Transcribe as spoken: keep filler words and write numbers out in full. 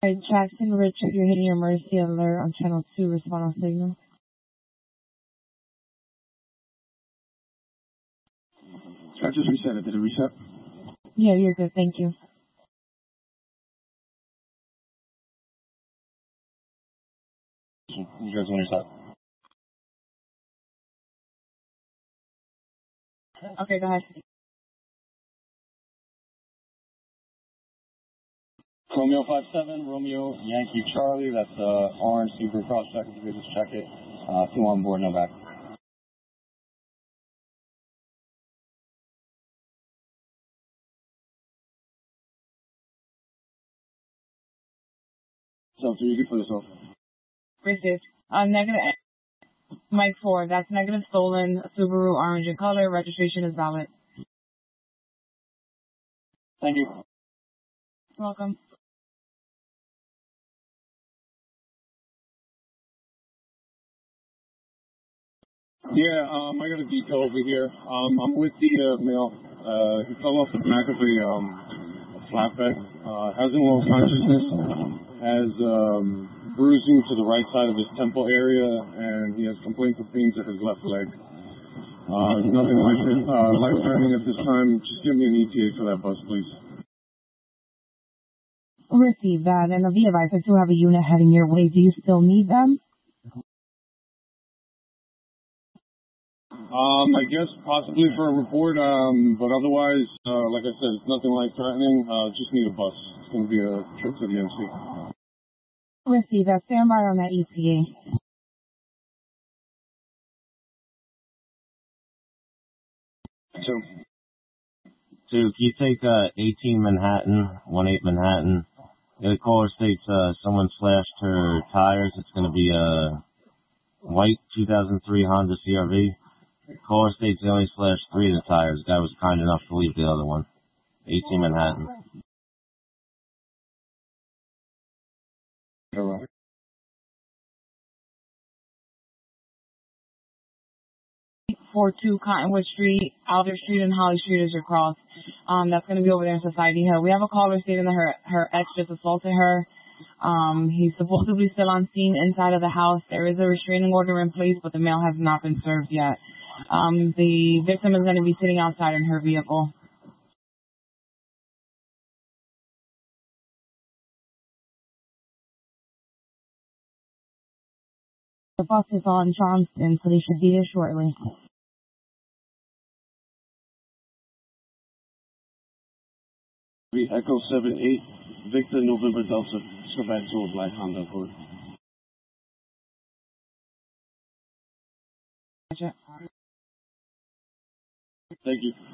Alright, Jackson Richard, you're hitting your emergency alert on channel two, respond on signal. I just reset it. Did it reset? Yeah, you're good, thank you. You guys want to reset? Okay, go ahead. Romeo five seven, Romeo Yankee Charlie. That's uh, orange Subaru Prospect. If you could just check it. Uh, two on board, no back. So, so you can put this off. Received. Uh, negative, Mike four, that's negative stolen, Subaru orange in color, registration is valid. Thank you. You're welcome. Yeah, um, I got a detail over here. Um, I'm with the uh, male. Uh, he fell off the back of a, um, a flatbed. Uh, hasn't lost consciousness. Has um, bruising to the right side of his temple area, and he has complaints of pains at his left leg. Uh, nothing like uh, life-threatening at this time. Just give me an E T A for that bus, please. Receive that, and the advice, I still have a unit heading your way. Do you still need them? Um, I guess possibly for a report, um, but otherwise, uh, like I said, it's nothing life-threatening. Uh, just need a bus. It's going to be a trip to the M C. Receive that. Stand by on that E T A. So, Two, can you take uh, eighteen Manhattan, one eight Manhattan? The caller states uh, someone slashed her tires. It's going to be a white two thousand three Honda C R V. Caller states they only slashed three of the tires. The guy was kind enough to leave the other one. eighteen Manhattan. four two Cottonwood Street, Alder Street, and Holly Street is your cross. Um, that's going to be over there in Society Hill. We have a caller stating that her, her ex just assaulted her. Um, he's supposedly still on scene inside of the house. There is a restraining order in place, but the mail has not been served yet. Um, the victim is going to be sitting outside in her vehicle. The bus is on Johnston, so they should be here shortly. Echo seven eight, Victor November Delta. Let's go back to a black Honda Accord. Gotcha. Thank you.